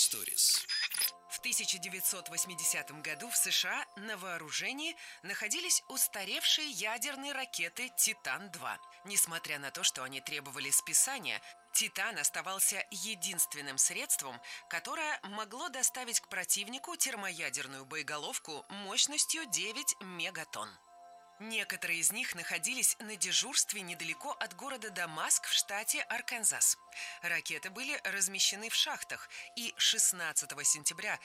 Stories. В 1980 году в США на вооружении находились устаревшие ядерные ракеты «Титан-2». Несмотря на то, что они требовали списания, «Титан» оставался единственным средством, которое могло доставить к противнику термоядерную боеголовку мощностью 9 мегатонн. Некоторые из них находились на дежурстве недалеко от города Дамаск в штате Арканзас. Ракеты были размещены в шахтах, и 16 сентября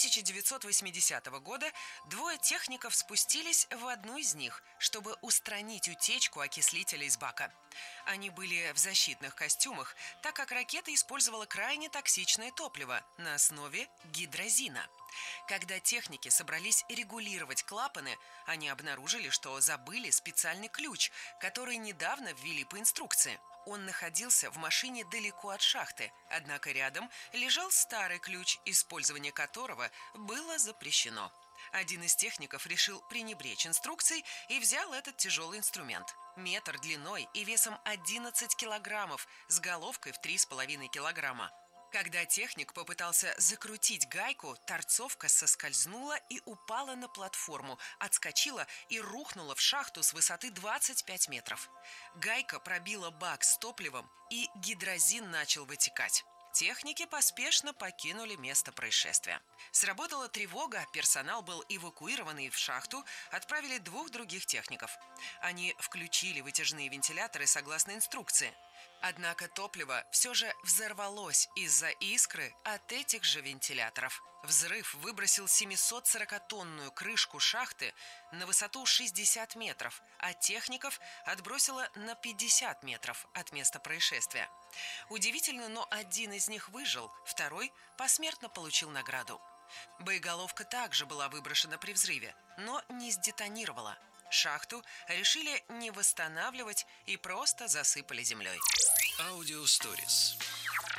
1980 года двое техников спустились в одну из них, чтобы устранить утечку окислителя из бака. Они были в защитных костюмах, так как ракета использовала крайне токсичное топливо на основе гидрозина. Когда техники собрались регулировать клапаны, они обнаружили, что забыли специальный ключ, который недавно ввели по инструкции. Он находился в машине далеко от шахты, однако рядом лежал старый ключ, использование которого было запрещено. Один из техников решил пренебречь инструкцией и взял этот тяжелый инструмент. Метр длиной и весом 11 килограммов с головкой в 3,5 килограмма. Когда техник попытался закрутить гайку, торцовка соскользнула и упала на платформу, отскочила и рухнула в шахту с высоты 25 метров. Гайка пробила бак с топливом, и гидрозин начал вытекать. Техники поспешно покинули место происшествия. Сработала тревога, персонал был эвакуирован и в шахту отправили двух других техников. Они включили вытяжные вентиляторы согласно инструкции. Однако топливо все же взорвалось из-за искры от этих же вентиляторов. Взрыв выбросил 740-тонную крышку шахты на высоту 60 метров, а техников отбросило на 50 метров от места происшествия. Удивительно, но один из них выжил, второй посмертно получил награду. Боеголовка также была выброшена при взрыве, но не сдетонировала. Шахту решили не восстанавливать и просто засыпали землей. Audio Stories.